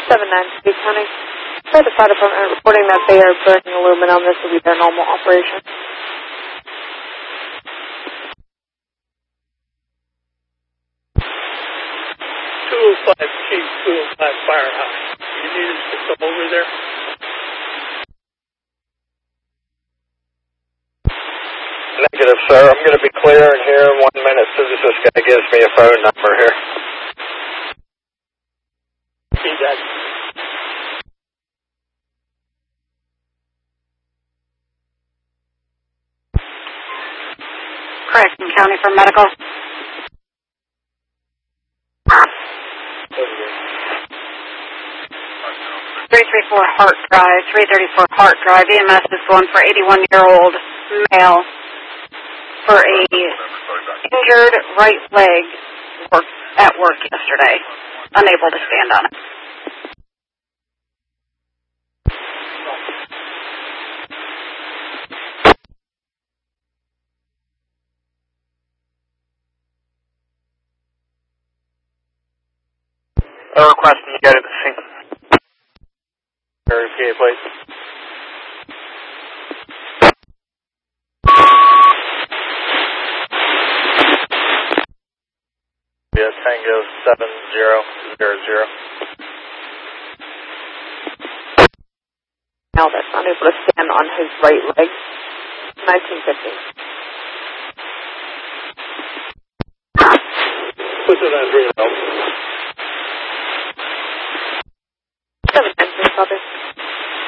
793 County. For the fire department reporting that they are burning aluminum. This will be their normal operation. 205 Chief, 205 Fire High. You need us to come over there? Negative, sir. I'm going to be clearing here in 1 minute as soon as this guy gives me a phone number here. See that? Cranston County for medical. 334 Hart Drive, 334 Hart Drive. EMS is going for 81-year-old male for a injured right leg at work yesterday, unable to stand on it. Requesting you get it to sync. Very PA, please. Yeah, Tango 7000. Now that's unable to stand on his right leg. 1950. Put it on 3 now. 793, copy.